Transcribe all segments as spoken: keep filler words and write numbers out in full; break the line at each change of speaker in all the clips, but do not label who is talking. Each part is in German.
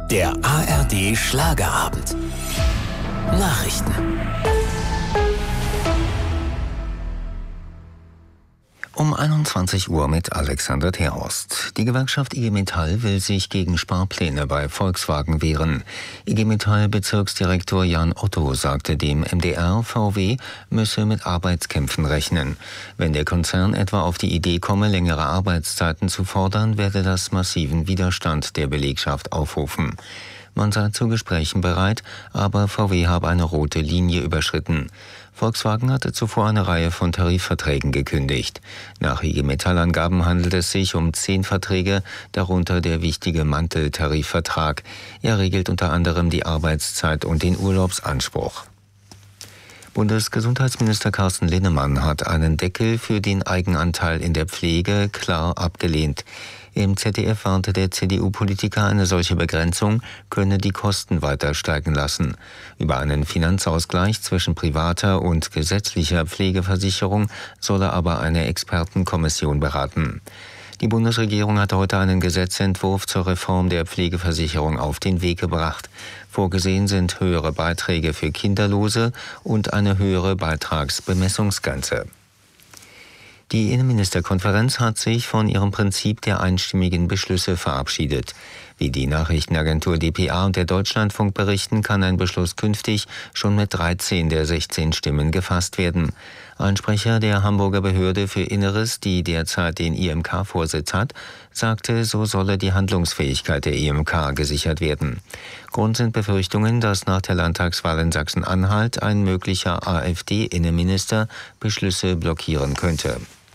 Der A R D Schlagerabend. Nachrichten. Um einundzwanzig Uhr mit Alexander Terhorst. Die Gewerkschaft I G Metall will sich gegen Sparpläne bei Volkswagen wehren. I G Metall-Bezirksdirektor Jan Otto sagte dem M D R, V W müsse mit Arbeitskämpfen rechnen. Wenn der Konzern etwa auf die Idee komme, längere Arbeitszeiten zu fordern, werde das massiven Widerstand der Belegschaft aufrufen. Man sei zu Gesprächen bereit, aber V W habe eine rote Linie überschritten. Volkswagen hatte zuvor eine Reihe von Tarifverträgen gekündigt. Nach I G Metall-Angaben handelt es sich um zehn Verträge, darunter der wichtige Manteltarifvertrag. Er regelt unter anderem die Arbeitszeit und den Urlaubsanspruch. Bundesgesundheitsminister Carsten Linnemann hat einen Deckel für den Eigenanteil in der Pflege klar abgelehnt. Im Z D F warnte der C D U-Politiker, eine solche Begrenzung könne die Kosten weiter steigen lassen. Über einen Finanzausgleich zwischen privater und gesetzlicher Pflegeversicherung solle aber eine Expertenkommission beraten. Die Bundesregierung hat heute einen Gesetzentwurf zur Reform der Pflegeversicherung auf den Weg gebracht. Vorgesehen sind höhere Beiträge für Kinderlose und eine höhere Beitragsbemessungsgrenze. Die Innenministerkonferenz hat sich von ihrem Prinzip der einstimmigen Beschlüsse verabschiedet. Wie die Nachrichtenagentur D P A und der Deutschlandfunk berichten, kann ein Beschluss künftig schon mit dreizehn der sechzehn Stimmen gefasst werden. Ein Sprecher der Hamburger Behörde für Inneres, die derzeit den I M K-Vorsitz hat, sagte, so solle die Handlungsfähigkeit der I M K gesichert werden. Grund sind Befürchtungen, dass nach der Landtagswahl in Sachsen-Anhalt ein möglicher AfD-Innenminister Beschlüsse blockieren könnte.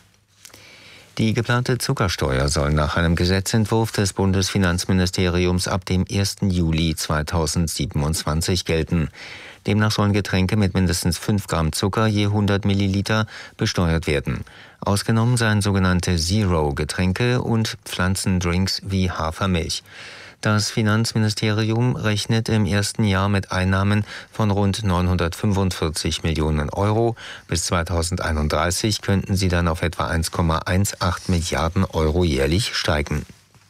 Die geplante Zuckersteuer soll nach einem Gesetzentwurf des Bundesfinanzministeriums ab dem ersten Juli zweitausendsiebenundzwanzig gelten. Demnach sollen Getränke mit mindestens fünf Gramm Zucker je hundert Milliliter besteuert werden. Ausgenommen seien sogenannte Zero-Getränke und Pflanzendrinks wie Hafermilch. Das Finanzministerium rechnet im ersten Jahr mit Einnahmen von rund neunhundertfünfundvierzig Millionen Euro. Bis zweitausendeinunddreißig könnten sie dann auf etwa eins Komma achtzehn Milliarden Euro jährlich steigen.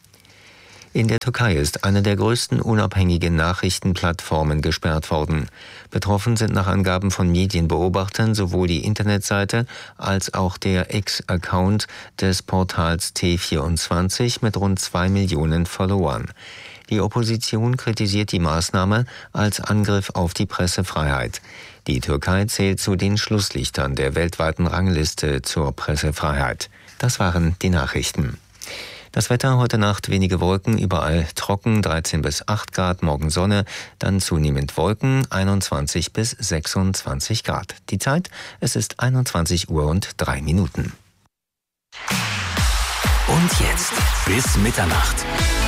In der Türkei ist eine der größten unabhängigen Nachrichtenplattformen gesperrt worden. Betroffen sind nach Angaben von Medienbeobachtern sowohl die Internetseite als auch der X-Account des Portals T vierundzwanzig mit rund zwei Millionen Followern. Die Opposition kritisiert die Maßnahme als Angriff auf die Pressefreiheit. Die Türkei zählt zu den Schlusslichtern der weltweiten Rangliste zur Pressefreiheit. Das waren die Nachrichten. Das Wetter heute Nacht wenige Wolken, überall trocken, dreizehn bis acht Grad, morgen Sonne, dann zunehmend Wolken, einundzwanzig bis sechsundzwanzig Grad. Die Zeit, es ist einundzwanzig Uhr und drei Minuten. Und jetzt bis Mitternacht.